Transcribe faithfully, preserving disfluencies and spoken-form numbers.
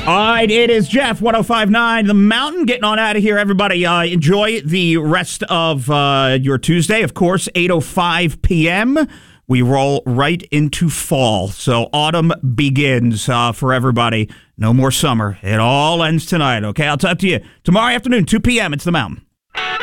All right, it is Jeff, one oh five point nine The Mountain, getting on out of here. Everybody, uh, enjoy the rest of uh, your Tuesday. Of course, eight oh five p.m., we roll right into fall. So autumn begins uh, for everybody. No more summer. It all ends tonight, okay? I'll talk to you tomorrow afternoon, two p.m. It's The Mountain.